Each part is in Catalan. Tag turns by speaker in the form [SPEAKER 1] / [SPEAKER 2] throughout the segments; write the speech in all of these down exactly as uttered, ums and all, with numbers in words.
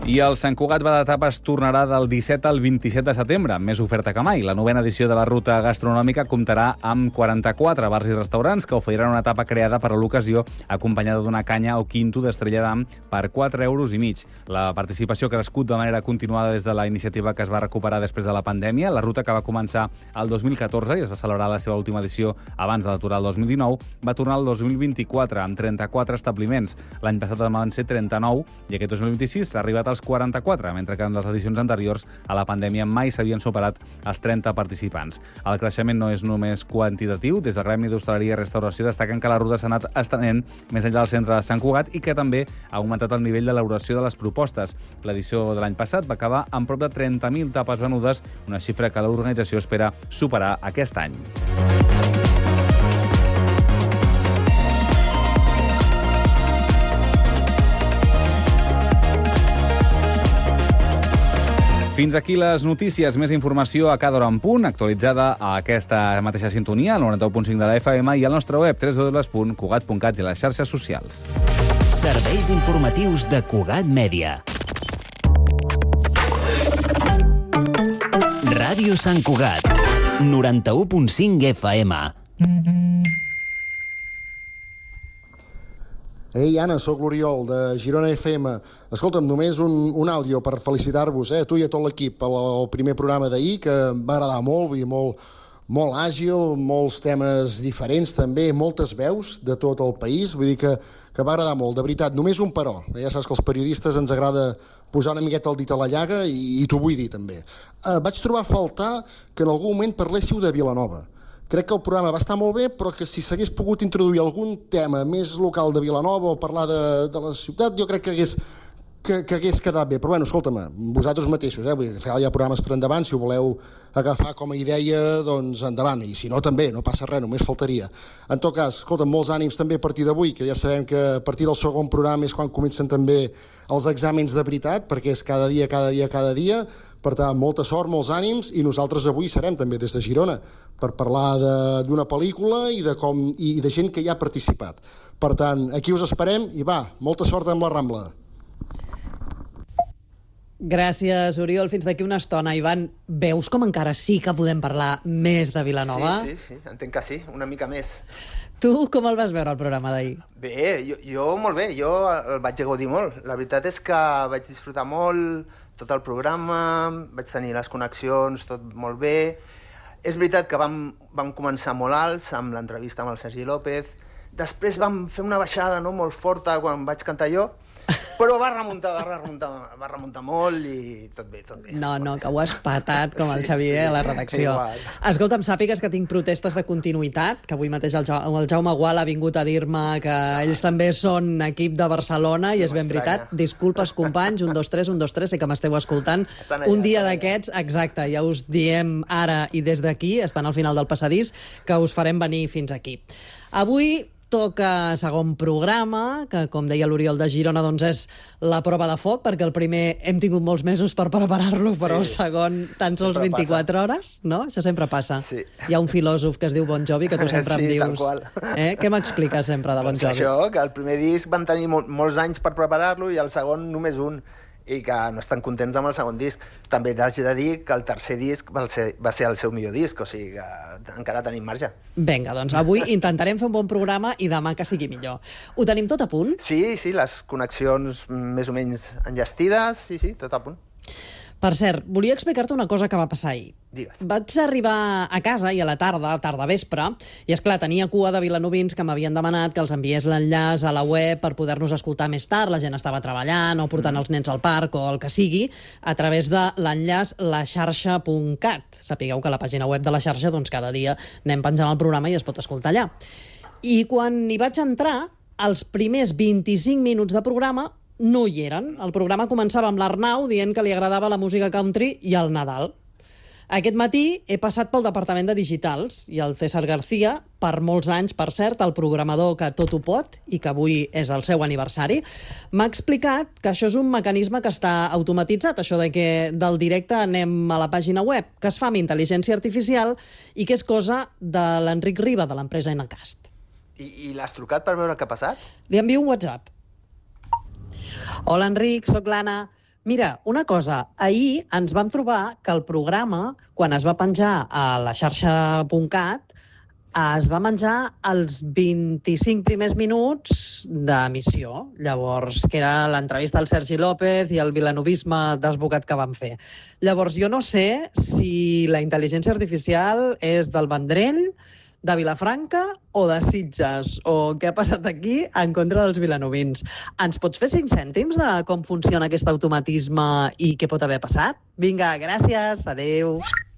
[SPEAKER 1] I el Sant Cugat va d'etapes tornarà del disset al vint-i-set de setembre, amb més oferta que mai. La novena edició de la ruta gastronòmica comptarà amb quaranta-quatre bars i restaurants que oferiran una etapa creada per a l'ocasió, acompanyada d'una canya o quinto d'Estrella d'Am per quatre euros i mig. La participació ha crescut de manera continuada des de la iniciativa que es va recuperar després de la pandèmia. La ruta, que va començar el dos mil catorze i es va celebrar la seva última edició abans de l'aturar el dos mil dinou, va tornar el dos mil vint-i-quatre amb trenta-quatre establiments. L'any passat en van ser trenta-nou i aquest dos mil vint-i-sis s'ha arribat als quaranta-quatre, mentre que en les edicions anteriors a la pandèmia mai s'havien superat els trenta participants. El creixement no és només quantitatiu. Des del Gremi d'Hostaleria i Restauració destaquen que la ruta s'ha anat estenent més enllà del centre de Sant Cugat i que també ha augmentat el nivell d'elaboració de les propostes. L'edició de l'any passat va acabar amb prop de trenta mil tapes venudes, una xifra que l'organització espera superar aquest any. Fins aquí les notícies. Més informació a cada hora en punt, actualitzada a aquesta mateixa sintonia, al noranta-u punt cinc de la F M i al nostre web w w w punt cugat punt cat i les xarxes socials.
[SPEAKER 2] Serveis informatius de Cugat Mèdia. Ràdio Sant Cugat, noranta-u punt cinc F M.
[SPEAKER 3] Ei, Anna, sóc l'Oriol, de Girona F M. Escolta'm, només un, un àudio per felicitar-vos, eh, tu i a tot l'equip, el, el primer programa d'ahir, que em va agradar molt, vull dir, molt, molt àgil, molts temes diferents també, moltes veus de tot el país, vull dir que, que va agradar molt, de veritat. Només un però, ja saps que els periodistes ens agrada posar una miqueta el dit a la llaga i, i t'ho vull dir també. Eh, vaig trobar a faltar que en algun moment parléssiu de Vilanova. Crec que el programa va estar molt bé, però que si s'hagués pogut introduir algun tema més local de Vilanova o parlar de, de la ciutat, jo crec que hagués, que, que hagués quedat bé. Però bueno, escolta'm, vosaltres mateixos, eh? Vull dir, hi ha programes per endavant, si ho voleu agafar com a idea, doncs endavant, i si no també, no passa res, només faltaria. En tot cas, escolta'm, molts ànims també a partir d'avui, que ja sabem que a partir del segon programa és quan comencen també els exàmens de veritat, perquè és cada dia, cada dia, cada dia. Per tant, molta sort, molts ànims, i nosaltres avui serem també des de Girona per parlar d'una pel·lícula i de, com, i de gent que hi ha participat. Per tant, aquí us esperem i va, molta sort amb la Rambla.
[SPEAKER 4] Gràcies, Oriol. Fins d'aquí una estona. Ivan, veus com encara sí que podem parlar més de Vilanova?
[SPEAKER 5] Sí, sí, sí, entenc que sí, una mica més.
[SPEAKER 4] Tu com el vas veure, el programa d'ahir?
[SPEAKER 5] Bé, jo, jo molt bé, jo el vaig gaudir molt. La veritat és que vaig disfrutar molt tot el programa, vaig tenir les connexions, tot molt bé. És veritat que vam, vam començar molt alts amb l'entrevista amb el Sergi López, després vam fer una baixada no, molt forta quan vaig cantar jo, però va remuntar, va remuntar, va remuntar molt i tot bé, tot bé.
[SPEAKER 4] No, no, que ho has patat com el Xavier sí, a la redacció. Igual. Escolta'm, sàpigues que tinc protestes de continuïtat, que avui mateix el, ja el Jaume Gual ha vingut a dir-me que ells també són equip de Barcelona i és ben veritat. Disculpes, companys, un, dos, tres, un, dos, tres, sé que m'esteu escoltant. Allà, un dia d'aquests, exacte, ja us diem ara i des d'aquí, estan al final del passadís, que us farem venir fins aquí. Avui toca segon programa, que com deia l'Oriol de Girona, doncs és la prova de foc, perquè el primer hem tingut molts mesos per preparar-lo, però sí, el segon tan sols vint-i-quatre hores, no? Això sempre passa. Sí. Hi ha un filòsof que es diu Bon Jovi, que tu sempre
[SPEAKER 5] sí,
[SPEAKER 4] em dius...
[SPEAKER 5] tal qual.
[SPEAKER 4] Eh? Què m'expliques sempre de Bon Jovi?
[SPEAKER 5] Això, que el primer disc van tenir mol molts anys per preparar-lo i el segon només un, i que no estan contents amb el segon disc. També t'haig de dir que el tercer disc va ser, va ser el seu millor disc, o sigui que encara tenim marge.
[SPEAKER 4] Vinga, doncs avui intentarem fer un bon programa i demà que sigui millor. Ho tenim tot a punt?
[SPEAKER 5] Sí, sí, les connexions més o menys enllestides, sí, sí, tot a punt.
[SPEAKER 4] Per cert, volia explicar-te una cosa que va passar ahir.
[SPEAKER 5] Digues.
[SPEAKER 4] Vaig arribar a casa i a la tarda, tarda vespre, i esclar, tenia cua de vilanovins que m'havien demanat que els enviés l'enllaç a la web per poder-nos escoltar més tard. La gent estava treballant o portant els nens al parc o el que sigui, a través de l'enllaç la xarxa punt cat. Sapigueu que a la pàgina web de la xarxa, doncs cada dia anem penjant el programa i es pot escoltar allà. I quan hi vaig entrar, els primers vint-i-cinc minuts de programa no hi eren. El programa començava amb l'Arnau dient que li agradava la música country i el Nadal. Aquest matí he passat pel Departament de Digitals i el César García, per molts anys, per cert, el programador que tot ho pot i que avui és el seu aniversari, m'ha explicat que això és un mecanisme que està automatitzat, això de que del directe anem a la pàgina web, que es fa amb intel·ligència artificial i que és cosa de l'Enric Riba, de l'empresa Enacast.
[SPEAKER 5] I, i l'has trucat per veure què ha passat?
[SPEAKER 4] Li envio un WhatsApp. Hola, Enric, sóc l'Anna. Mira, una cosa, ahir ens vam trobar que el programa, quan es va penjar a la xarxa punt cat, es va menjar els vint-i-cinc primers minuts d'emissió. Llavors, que era l'entrevista al Sergi López i el vilanovisme desbocat que van fer. Llavors, jo no sé si la intel·ligència artificial és del Vendrell, de Vilafranca o de Sitges, o què ha passat aquí en contra dels vilanovins. Ens pots fer cinc cèntims de com funciona aquest automatisme i què pot haver passat? Vinga, gràcies, adeu.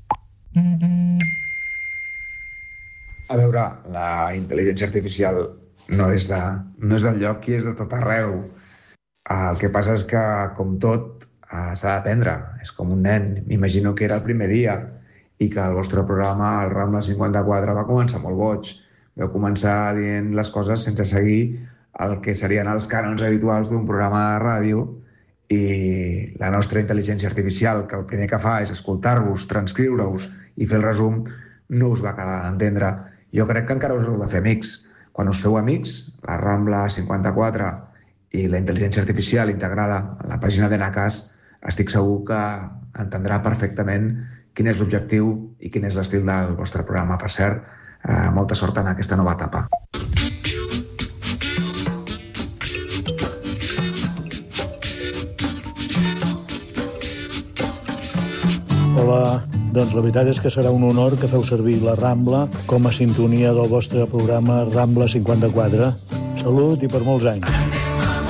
[SPEAKER 6] A veure, la intel·ligència artificial no és, de, no és del lloc i és de tot arreu. El que passa és que, com tot, s'ha d'aprendre. És com un nen. M'imagino que era el primer dia i que el vostre programa, el Rambla cinquanta-quatre, va començar molt boig. Vau començar dient les coses sense seguir el que serien els cànons habituals d'un programa de ràdio i la nostra intel·ligència artificial, que el primer que fa és escoltar-vos, transcriure-us i fer el resum, no us va acabar d'entendre. Jo crec que encara us heu de fer amics. Quan us feu amics, la Rambla cinquanta-quatre i la intel·ligència artificial integrada a la pàgina d'Enacàs, estic segur que entendrà perfectament quin és l'objectiu i quin és l'estil del vostre programa. Per cert, eh, molta sort en aquesta nova etapa.
[SPEAKER 7] Hola, doncs la veritat és que serà un honor que feu servir la Rambla com a sintonia del vostre programa Rambla cinquanta-quatre. Salut i per molts anys.